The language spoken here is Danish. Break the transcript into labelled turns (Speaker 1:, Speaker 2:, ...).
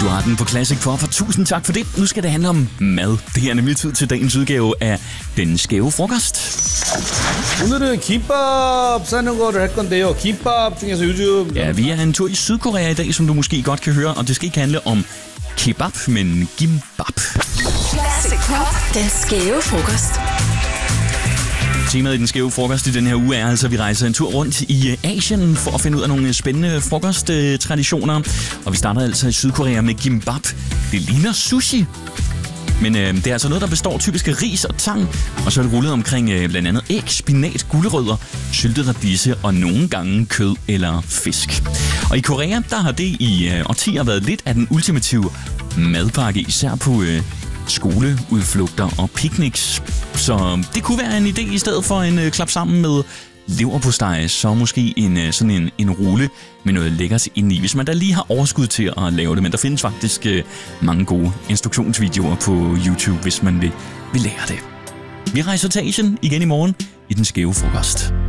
Speaker 1: Du har den på Classic Pop, og tusind tak for det. Nu skal det handle om mad. Det er nemlig tid til dagens udgave af Den Skæve Frokost.
Speaker 2: 오늘은 김밥 싸는 거를 할 건데요. 김밥 중에서 요즘
Speaker 1: Ja, vi er en tur i Sydkorea i dag, som du måske godt kan høre, og det skal ikke handle om kebab, men gimbap.
Speaker 3: Classic Pop. Den skæve frokost.
Speaker 1: Temaet i Den Skæve Frokost i den her uge er altså, at vi rejser en tur rundt i Asien for at finde ud af nogle spændende frokosttraditioner. Og vi starter altså i Sydkorea med gimbap. Det ligner sushi. Men det er altså noget, der består typisk af ris og tang, og så er det rullet omkring blandt andet æg, spinat, gulerødder, syltet radise og nogle gange kød eller fisk. Og i Korea, der har det i årtier været lidt af den ultimative madpakke, især på skoleudflugter og picnics. Så det kunne være en idé i stedet for en klap sammen med leverpostej, så måske en rulle med noget lækkert indeni, hvis man da lige har overskud til at lave det. Men der findes faktisk mange gode instruktionsvideoer på YouTube, hvis man vil lære det. Vi rejser til Asien igen i morgen i Den Skæve Frokost.